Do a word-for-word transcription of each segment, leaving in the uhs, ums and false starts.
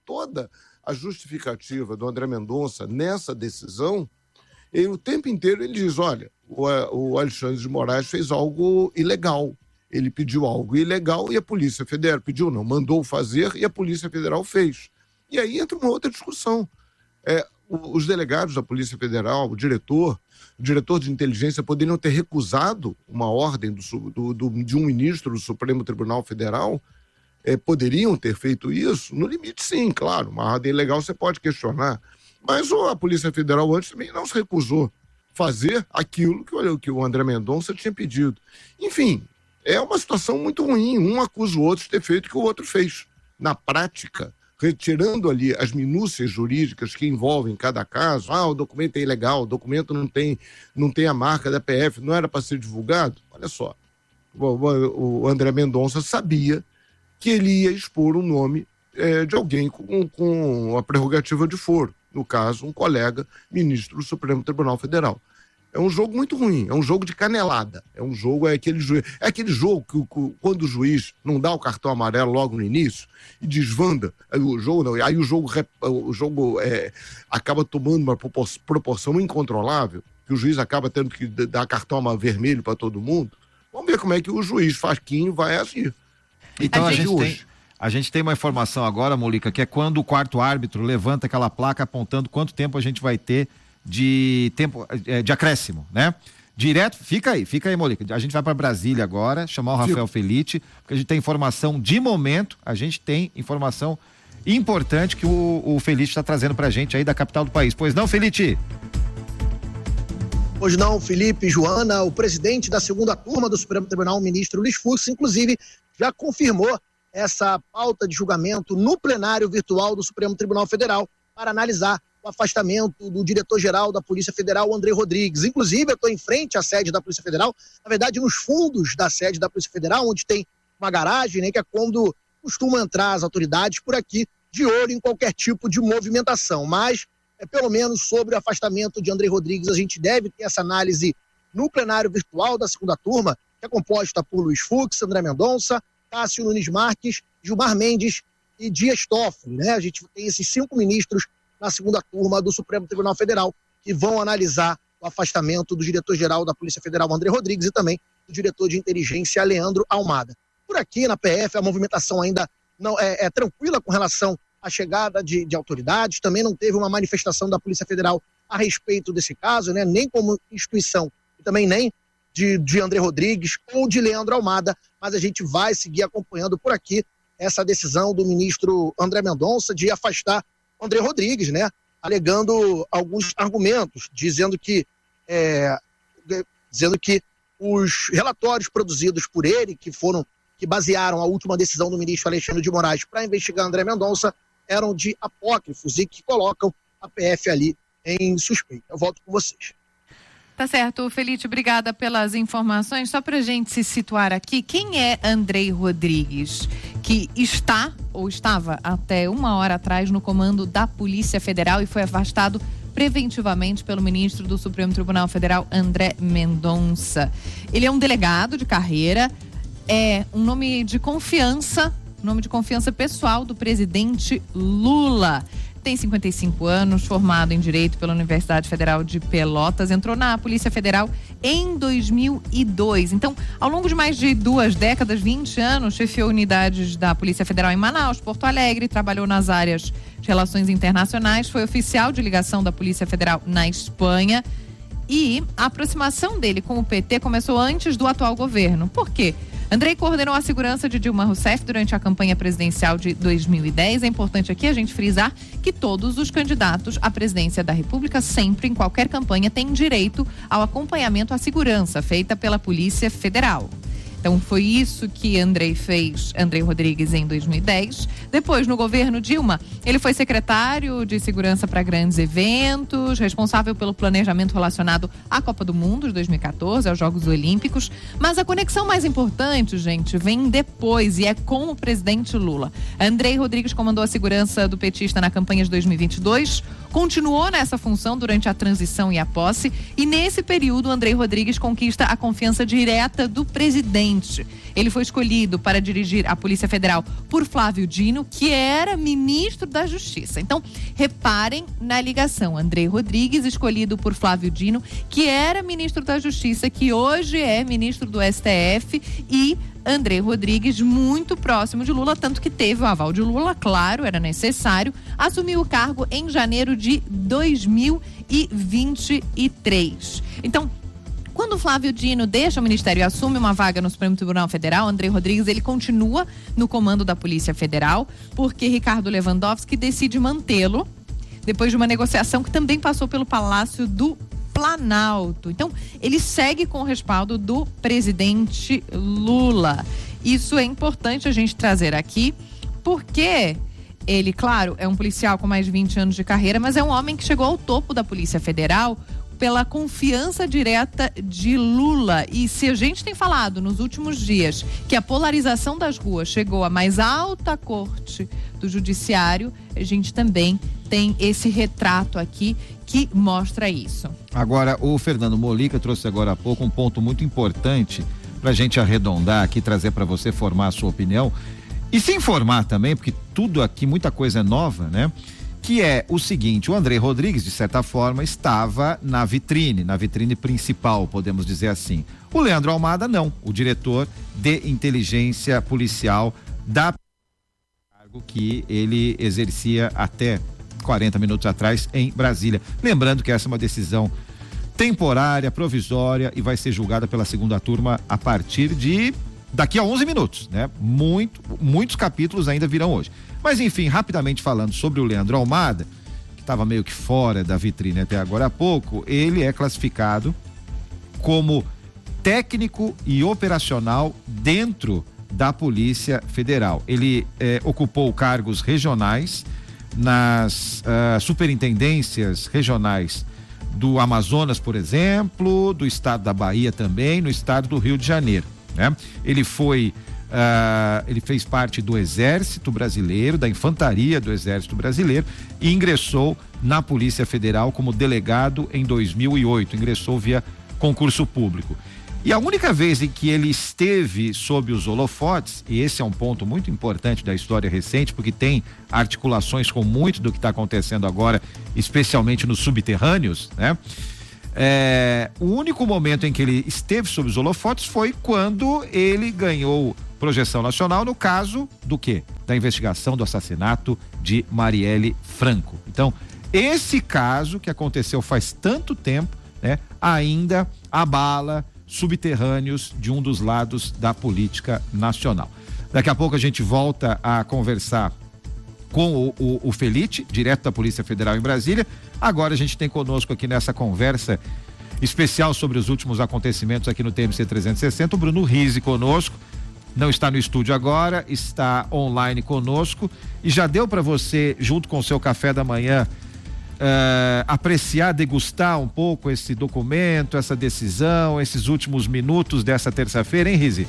toda a justificativa do André Mendonça nessa decisão, ele, o tempo inteiro ele diz, olha, o, o Alexandre de Moraes fez algo ilegal. Ele pediu algo ilegal e a Polícia Federal pediu, não, mandou fazer e a Polícia Federal fez. E aí entra uma outra discussão. É, os delegados da Polícia Federal, o diretor, o diretor de inteligência poderiam ter recusado uma ordem do, do, do, de um ministro do Supremo Tribunal Federal, é, poderiam ter feito isso? No limite, sim, claro, uma ordem legal você pode questionar, mas a Polícia Federal antes também não se recusou fazer aquilo que, que o André Mendonça tinha pedido. Enfim, é uma situação muito ruim, um acusa o outro de ter feito o que o outro fez. Na prática, retirando ali as minúcias jurídicas que envolvem cada caso, ah, o documento é ilegal, o documento não tem, não tem a marca da P F, não era para ser divulgado, olha só, o, o André Mendonça sabia que ele ia expor o nome é, de alguém com, com a prerrogativa de foro, no caso, um colega ministro do Supremo Tribunal Federal. É um jogo muito ruim, é um jogo de canelada, é um jogo, é aquele, ju... é aquele jogo que, que quando o juiz não dá o cartão amarelo logo no início e desvanda, aí o jogo, não, aí o jogo, o jogo é, acaba tomando uma proporção incontrolável, que o juiz acaba tendo que dar cartão vermelho para todo mundo. Vamos ver como é que o juiz Fasquinho vai agir. Então a gente, tem, a gente tem uma informação agora, Molica, que é quando o quarto árbitro levanta aquela placa apontando quanto tempo a gente vai ter de tempo de acréscimo, né? Direto, fica aí, fica aí, Molica. A gente vai para Brasília agora, chamar o Rafael Felite, porque a gente tem informação de momento, a gente tem informação importante que o, o Felite está trazendo pra gente aí da capital do país. Pois não, Felite? Pois não, Felipe, Joana, o presidente da segunda turma do Supremo Tribunal, o ministro Luiz Fux, inclusive, já confirmou essa pauta de julgamento no plenário virtual do Supremo Tribunal Federal para analisar o afastamento do diretor-geral da Polícia Federal, André Rodrigues. Inclusive, eu estou em frente à sede da Polícia Federal, na verdade, nos fundos da sede da Polícia Federal, onde tem uma garagem, né, que é quando costumam entrar as autoridades por aqui, de olho em qualquer tipo de movimentação. Mas, é, pelo menos sobre o afastamento de André Rodrigues, a gente deve ter essa análise no plenário virtual da segunda turma, que é composta por Luiz Fux, André Mendonça, Cássio Nunes Marques, Gilmar Mendes e Dias Toffoli, né? A gente tem esses cinco ministros na segunda turma do Supremo Tribunal Federal, que vão analisar o afastamento do diretor-geral da Polícia Federal, André Rodrigues, e também do diretor de inteligência, Leandro Almada. Por aqui, na P F, a movimentação ainda não é, é tranquila com relação à chegada de, de autoridades, também não teve uma manifestação da Polícia Federal a respeito desse caso, né? Nem como instituição, e também nem de, de André Rodrigues ou de Leandro Almada, mas a gente vai seguir acompanhando por aqui essa decisão do ministro André Mendonça de afastar André Rodrigues, né, alegando alguns argumentos, dizendo que, é, dizendo que os relatórios produzidos por ele, que foram, que basearam a última decisão do ministro Alexandre de Moraes para investigar André Mendonça, eram de apócrifos e que colocam a P F ali em suspeita. Eu volto com vocês. Tá certo, Felite, obrigada pelas informações. Só pra gente se situar aqui, quem é André Rodrigues, que está ou estava até uma hora atrás no comando da Polícia Federal e foi afastado preventivamente pelo ministro do Supremo Tribunal Federal, André Mendonça. Ele é um delegado de carreira, é um nome de confiança, nome de confiança pessoal do presidente Lula. Tem cinquenta e cinco anos, formado em Direito pela Universidade Federal de Pelotas, entrou na Polícia Federal em dois mil e dois. Então, ao longo de mais de duas décadas, vinte anos, chefiou unidades da Polícia Federal em Manaus, Porto Alegre, trabalhou nas áreas de relações internacionais, foi oficial de ligação da Polícia Federal na Espanha e a aproximação dele com o P T começou antes do atual governo. Por quê? André coordenou a segurança de Dilma Rousseff durante a campanha presidencial de dois mil e dez. É importante aqui a gente frisar que todos os candidatos à presidência da República, sempre, em qualquer campanha, têm direito ao acompanhamento à segurança feita pela Polícia Federal. Então, foi isso que André fez, André Rodrigues, em dois mil e dez. Depois, no governo Dilma, ele foi secretário de segurança para grandes eventos, responsável pelo planejamento relacionado à Copa do Mundo de dois mil e quatorze, aos Jogos Olímpicos. Mas a conexão mais importante, gente, vem depois e é com o presidente Lula. André Rodrigues comandou a segurança do petista na campanha de dois mil e vinte e dois, continuou nessa função durante a transição e a posse, e nesse período, André Rodrigues conquista a confiança direta do presidente. presidente. Ele foi escolhido para dirigir a Polícia Federal por Flávio Dino, que era ministro da Justiça. Então, reparem na ligação. Andrei Rodrigues, escolhido por Flávio Dino, que era ministro da Justiça, que hoje é ministro do S T F, e Andrei Rodrigues, muito próximo de Lula, tanto que teve o aval de Lula, claro, era necessário, assumiu o cargo em janeiro de dois mil e vinte e três. Então, quando Flávio Dino deixa o ministério e assume uma vaga no Supremo Tribunal Federal, Andrei Rodrigues, ele continua no comando da Polícia Federal, porque Ricardo Lewandowski decide mantê-lo, depois de uma negociação que também passou pelo Palácio do Planalto. Então, ele segue com o respaldo do presidente Lula. Isso é importante a gente trazer aqui, porque ele, claro, é um policial com mais de vinte anos de carreira, mas é um homem que chegou ao topo da Polícia Federal pela confiança direta de Lula. E se a gente tem falado nos últimos dias que a polarização das ruas chegou à mais alta corte do judiciário, a gente também tem esse retrato aqui que mostra isso. Agora, o Fernando Molica trouxe agora há pouco um ponto muito importante para a gente arredondar aqui, trazer para você formar a sua opinião e se informar também, porque tudo aqui, muita coisa é nova, né? Que é o seguinte: o Andrei Rodrigues, de certa forma, estava na vitrine, na vitrine principal, podemos dizer assim. O Leandro Almada não, o diretor de inteligência policial da cargo que ele exercia até quarenta minutos atrás em Brasília. Lembrando que essa é uma decisão temporária, provisória e vai ser julgada pela segunda turma a partir de daqui a onze minutos, né? Muito, muitos capítulos ainda virão hoje. Mas enfim, rapidamente falando sobre o Leandro Almada, que estava meio que fora da vitrine até agora há pouco, ele é classificado como técnico e operacional dentro da Polícia Federal. Ele eh, ocupou cargos regionais nas uh, superintendências regionais do Amazonas, por exemplo, do estado da Bahia também, no estado do Rio de Janeiro, né? Ele foi Uh, ele fez parte do Exército Brasileiro, da Infantaria do Exército Brasileiro, e ingressou na Polícia Federal como delegado em dois mil e oito, ingressou via concurso público. E a única vez em que ele esteve sob os holofotes, e esse é um ponto muito importante da história recente, porque tem articulações com muito do que está acontecendo agora, especialmente nos subterrâneos, né? É, o único momento em que ele esteve sob os holofotes foi quando ele ganhou projeção nacional no caso do quê? Da investigação do assassinato de Marielle Franco. Então, esse caso que aconteceu faz tanto tempo, né, ainda abala subterrâneos de um dos lados da política nacional. Daqui a pouco a gente volta a conversar com o, o, o Felite, direto da Polícia Federal em Brasília. Agora a gente tem conosco aqui nessa conversa especial sobre os últimos acontecimentos aqui no T M C trezentos e sessenta, o Bruno Rizzi conosco. Não está no estúdio agora, está online conosco e já deu para você, junto com o seu café da manhã, uh, apreciar, degustar um pouco esse documento, essa decisão, esses últimos minutos dessa terça-feira, hein, Rizzi?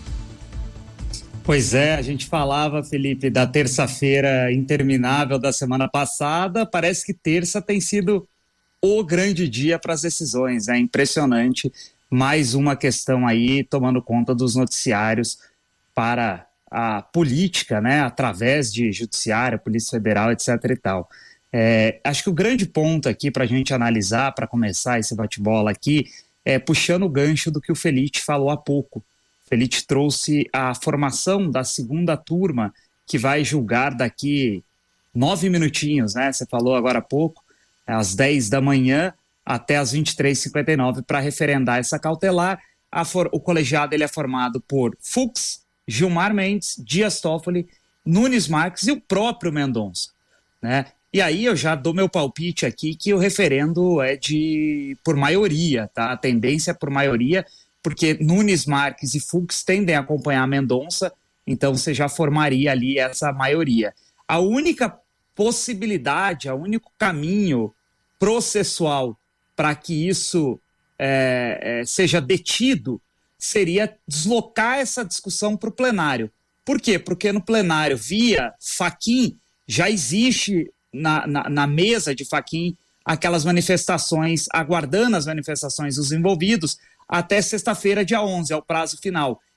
Pois é, a gente falava, Felipe, da terça-feira interminável da semana passada. Parece que terça tem sido o grande dia para as decisões. É impressionante. Mais uma questão aí tomando conta dos noticiários para a política, né? Através de judiciário, Polícia Federal, etc e tal. É, acho que o grande ponto aqui para a gente analisar, para começar esse bate-bola aqui, é puxando o gancho do que o Felite falou há pouco. Felite trouxe a formação da segunda turma que vai julgar daqui nove minutinhos, né? Você falou agora há pouco, às dez da manhã até às vinte e três e cinquenta e nove para referendar essa cautelar. A for, o colegiado ele é formado por Fux, Gilmar Mendes, Dias Toffoli, Nunes Marques e o próprio Mendonça, né? E aí eu já dou meu palpite aqui que o referendo é de por maioria, tá? A tendência é por maioria, porque Nunes Marques e Fux tendem a acompanhar Mendonça, então você já formaria ali essa maioria. A única possibilidade, o único caminho processual para que isso é, é, seja detido seria deslocar essa discussão para o plenário. Por quê? Porque no plenário, via Fachin, já existe na, na, na mesa de Fachin aquelas manifestações, aguardando as manifestações dos envolvidos, até sexta-feira, dia onze, é o prazo final.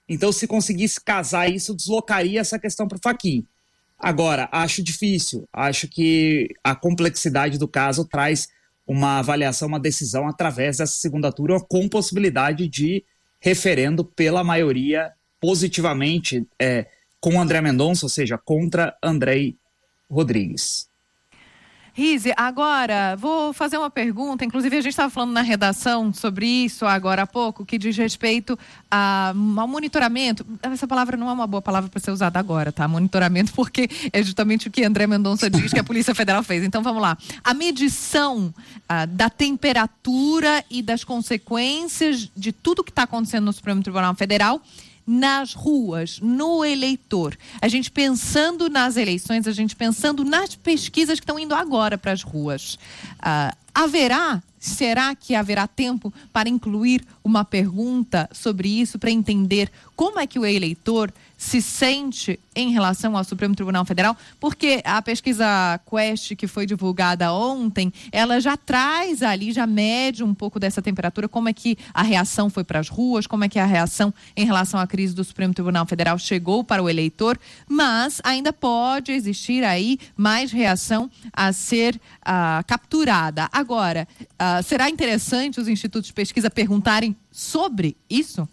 Então, se conseguisse casar isso, deslocaria essa questão para o Fachin. Agora, acho difícil. Acho que a complexidade do caso traz uma avaliação, uma decisão através dessa segunda turma, com possibilidade de referendo pela maioria positivamente é, com André Mendonça, ou seja, contra Andrei Rodrigues. Rise, agora vou fazer uma pergunta, inclusive a gente estava falando na redação sobre isso agora há pouco, que diz respeito a, ao monitoramento. Essa palavra não é uma boa palavra para ser usada agora, tá? Monitoramento, porque é justamente o que André Mendonça diz que a Polícia Federal fez. Então vamos lá. A medição ah, da temperatura e das consequências de tudo que está acontecendo no Supremo Tribunal Federal nas ruas, no eleitor. A gente pensando nas eleições, a gente pensando nas pesquisas que estão indo agora para as ruas. Ah, haverá, será que haverá tempo para incluir uma pergunta sobre isso, para entender como é que o eleitor se sente em relação ao Supremo Tribunal Federal? Porque a pesquisa Quest, que foi divulgada ontem, ela já traz ali, já mede um pouco dessa temperatura, como é que a reação foi para as ruas, como é que a reação em relação à crise do Supremo Tribunal Federal chegou para o eleitor, mas ainda pode existir aí mais reação a ser uh, capturada. Agora, uh, será interessante os institutos de pesquisa perguntarem sobre isso?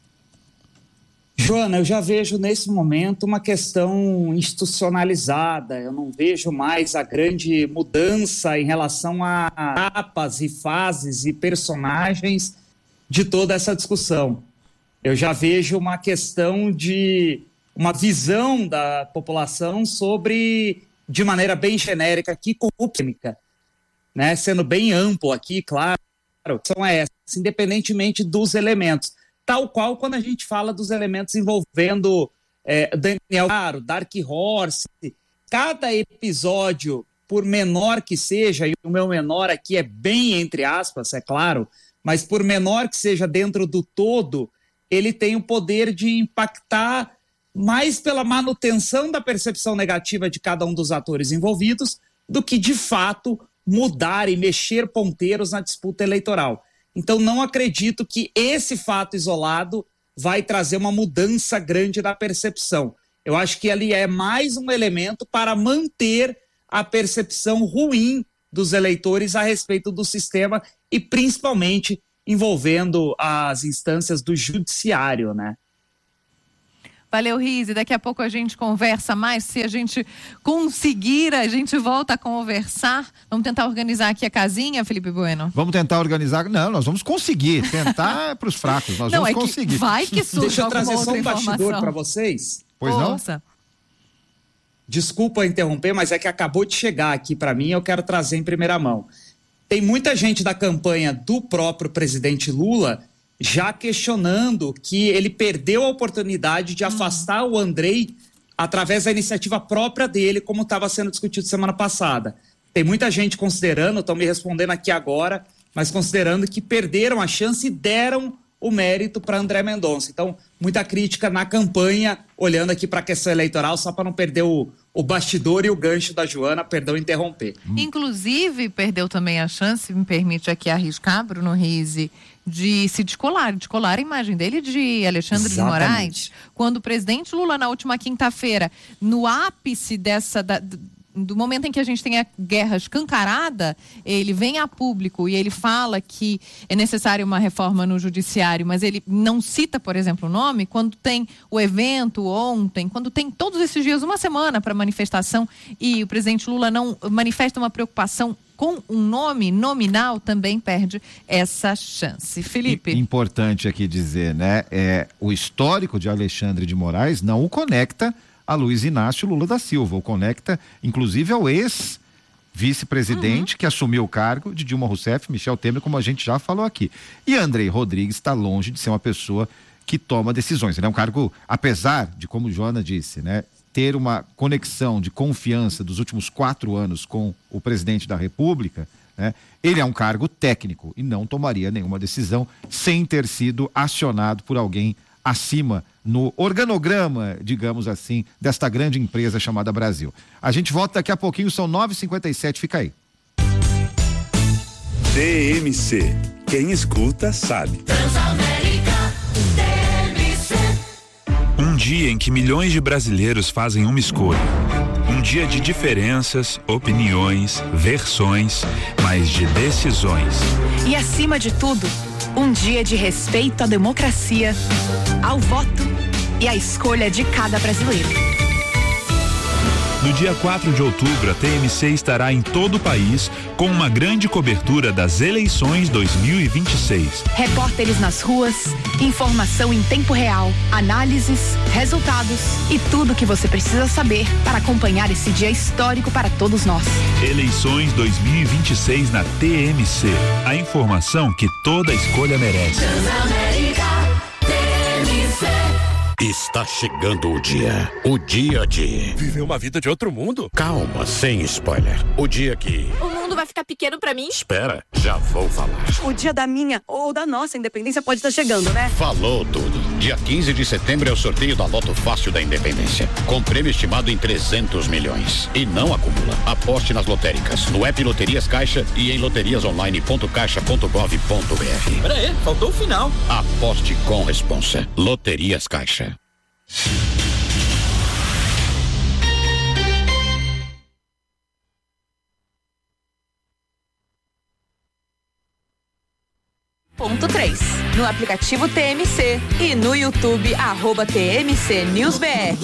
Joana, eu já vejo nesse momento uma questão institucionalizada, eu não vejo mais a grande mudança em relação a etapas e fases e personagens de toda essa discussão. Eu já vejo uma questão de uma visão da população sobre, de maneira bem genérica aqui, polêmica, né? Sendo bem amplo aqui, claro, são essas, independentemente dos elementos. Tal qual quando a gente fala dos elementos envolvendo é, Daniel Caro, Dark Horse, cada episódio, por menor que seja, e o meu menor aqui é bem entre aspas, é claro, mas por menor que seja dentro do todo, ele tem o poder de impactar mais pela manutenção da percepção negativa de cada um dos atores envolvidos do que, de fato, mudar e mexer ponteiros na disputa eleitoral. Então, não acredito que esse fato isolado vai trazer uma mudança grande na percepção. Eu acho que ali é mais um elemento para manter a percepção ruim dos eleitores a respeito do sistema e principalmente envolvendo as instâncias do judiciário, né? Valeu, Rise. Daqui a pouco a gente conversa mais. Se a gente conseguir, a gente volta a conversar. Vamos tentar organizar aqui a casinha, Felipe Bueno? Vamos tentar organizar. Não, nós vamos conseguir. Tentar é para os fracos. Nós não, vamos é conseguir. Vai que surge. Deixa eu trazer só um informação. bastidor para vocês. Pois Ouça. não? Desculpa interromper, mas é que acabou de chegar aqui para mim e eu quero trazer em primeira mão. Tem muita gente da campanha do próprio presidente Lula já questionando que ele perdeu a oportunidade de afastar o Andrei através da iniciativa própria dele, como estava sendo discutido semana passada. Tem muita gente considerando, estão me respondendo aqui agora, mas considerando que perderam a chance e deram o mérito para André Mendonça. Então, muita crítica na campanha, olhando aqui para a questão eleitoral, só para não perder o, o bastidor e o gancho da Joana, perdão interromper. Hum. Inclusive, perdeu também a chance, me permite aqui arriscar, Bruno Rise, de se descolar, descolar a imagem dele de Alexandre de Moraes, quando o presidente Lula, na última quinta-feira, no ápice dessa... Da, do momento em que a gente tem a guerra escancarada, ele vem a público e ele fala que é necessária uma reforma no judiciário, mas ele não cita, por exemplo, o nome, quando tem o evento ontem, quando tem todos esses dias, uma semana para manifestação, e o presidente Lula não manifesta uma preocupação com um nome nominal, também perde essa chance. Felipe. Importante aqui dizer, né? É, o histórico de Alexandre de Moraes não o conecta a Luiz Inácio Lula da Silva, o conecta inclusive ao ex-vice-presidente uhum. que assumiu o cargo de Dilma Rousseff, Michel Temer, como a gente já falou aqui. E Andrei Rodrigues está longe de ser uma pessoa que toma decisões. Ele é um cargo, apesar de, como Joana disse, né, ter uma conexão de confiança dos últimos quatro anos com o presidente da República, né, ele é um cargo técnico e não tomaria nenhuma decisão sem ter sido acionado por alguém acima no organograma, digamos assim, desta grande empresa chamada Brasil. A gente volta daqui a pouquinho, são nove e cinquenta e sete, fica aí. D M C, quem escuta sabe. Transamérica, D M C. dia em que milhões de brasileiros fazem uma escolha. Um dia de diferenças, opiniões, versões, mas de decisões. E acima de tudo, um dia de respeito à democracia, ao voto e à escolha de cada brasileiro. No dia quatro de outubro, a T M C estará em todo o país com uma grande cobertura das eleições dois mil e vinte e seis. Repórteres nas ruas, informação em tempo real, análises, resultados e tudo o que você precisa saber para acompanhar esse dia histórico para todos nós. Eleições dois mil e vinte e seis na T M C. A informação que toda escolha merece. Está chegando o dia. O dia de... viver uma vida de outro mundo? Calma, sem spoiler. O dia que... o mundo vai ficar pequeno pra mim? Espera, já vou falar. O dia da minha ou da nossa independência pode estar chegando, né? Falou tudo. Dia quinze de setembro é o sorteio da Loto Fácil da Independência. Com prêmio estimado em trezentos milhões. E não acumula. Aposte nas lotéricas, no app Loterias Caixa e em loterias online ponto caixa ponto gov ponto br. Pera aí, faltou o final. Aposte com responsa. Loterias Caixa. Ponto três. No aplicativo T M C e no YouTube, arroba T M C News B R.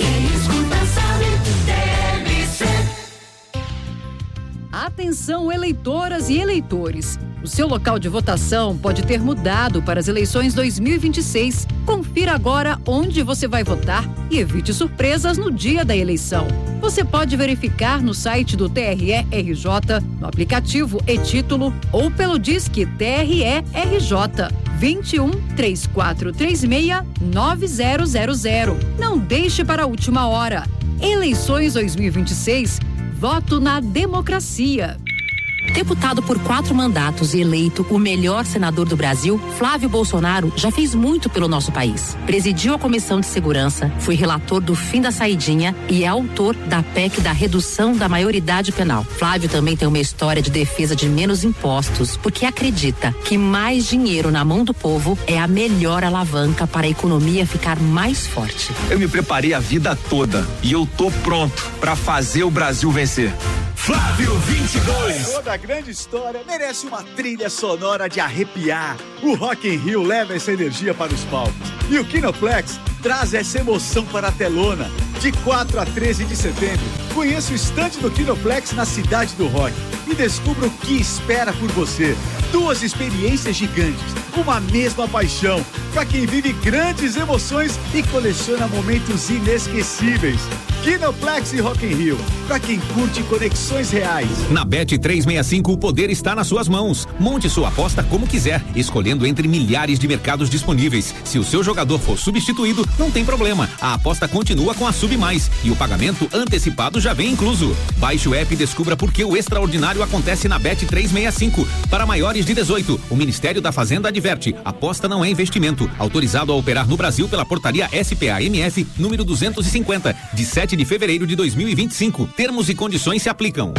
Atenção, eleitoras e eleitores. O seu local de votação pode ter mudado para as eleições dois mil e vinte e seis. Confira agora onde você vai votar e evite surpresas no dia da eleição. Você pode verificar no site do T R E R J, no aplicativo e-Título ou pelo Disque T R E R J vinte e um, três quatro três seis, nove zero zero zero. Não deixe para a última hora. Eleições dois mil e vinte e seis. Voto na democracia. Deputado por quatro mandatos e eleito o melhor senador do Brasil, Flávio Bolsonaro já fez muito pelo nosso país. Presidiu a Comissão de Segurança, foi relator do fim da saidinha e é autor da P E C da redução da maioridade penal. Flávio também tem uma história de defesa de menos impostos, porque acredita que mais dinheiro na mão do povo é a melhor alavanca para a economia ficar mais forte. Eu me preparei a vida toda e eu tô pronto para fazer o Brasil vencer. Flávio vinte e dois. Toda grande história merece uma trilha sonora de arrepiar. O Rock in Rio leva essa energia para os palcos. E o Kinoplex traz essa emoção para a telona. De quatro a treze de setembro, conheça o estande do Kinoplex na Cidade do Rock e descubra o que espera por você. Duas experiências gigantes, uma mesma paixão, para quem vive grandes emoções e coleciona momentos inesquecíveis. Kinoplex e Rock in Rio, para quem curte conexões reais. Na Bet trezentos e sessenta e cinco, o poder está nas suas mãos. Monte sua aposta como quiser, escolhendo entre milhares de mercados disponíveis. Se o seu jogador for substituído, não tem problema. A aposta continua com a Sub Mais e o pagamento antecipado já vem incluso. Baixe o app e descubra por que o extraordinário acontece na Bet trezentos e sessenta e cinco. Para maiores de dezoito, o Ministério da Fazenda adverte: aposta não é investimento. Autorizado a operar no Brasil pela portaria S P A M F número duzentos e cinquenta, de sete de fevereiro de dois mil e vinte e cinco. Termos e condições se aplicam.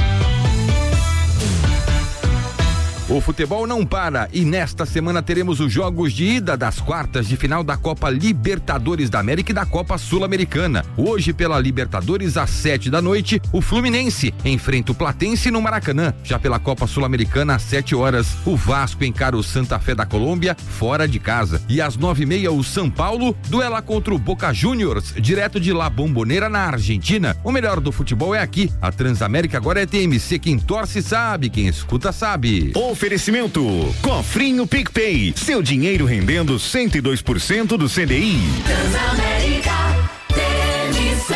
O futebol não para e nesta semana teremos os jogos de ida das quartas de final da Copa Libertadores da América e da Copa Sul-Americana. Hoje, pela Libertadores, às sete da noite, o Fluminense enfrenta o Platense no Maracanã. Já pela Copa Sul-Americana, às sete horas, o Vasco encara o Santa Fé da Colômbia fora de casa. E às nove e meia, o São Paulo duela contra o Boca Juniors, direto de La Bombonera, na Argentina. O melhor do futebol é aqui. A Transamérica agora é T M C. Quem torce sabe, quem escuta sabe. Oferecimento Cofrinho PicPay, seu dinheiro rendendo cento e dois por cento do C D I. Transamérica, T M C.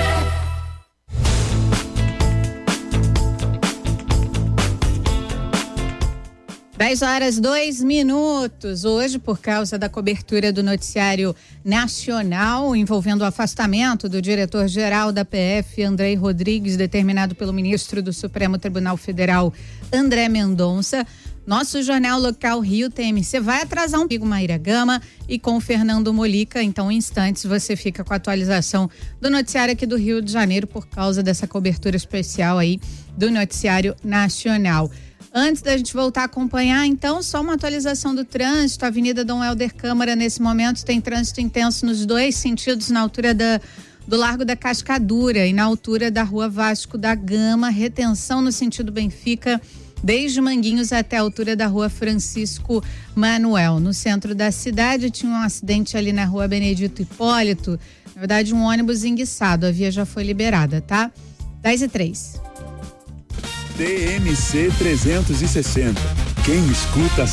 dez horas, dois minutos. Hoje, por causa da cobertura do noticiário nacional envolvendo o afastamento do diretor-geral da P F, Andrei Rodrigues, determinado pelo ministro do Supremo Tribunal Federal, André Mendonça, nosso jornal local Rio T M C vai atrasar um pouco, Maíra Gama e com o Fernando Molica. Então, em instantes, você fica com a atualização do noticiário aqui do Rio de Janeiro por causa dessa cobertura especial aí do noticiário nacional. Antes da gente voltar a acompanhar, então, só uma atualização do trânsito. A Avenida Dom Helder Câmara, nesse momento, tem trânsito intenso nos dois sentidos, na altura da do Largo da Cascadura e na altura da Rua Vasco da Gama, retenção no sentido Benfica, desde Manguinhos até a altura da Rua Francisco Manuel. No centro da cidade tinha um acidente ali na Rua Benedito Hipólito, na verdade um ônibus enguiçado, a via já foi liberada, tá? dez e três. T M C trezentos e sessenta. Quem escuta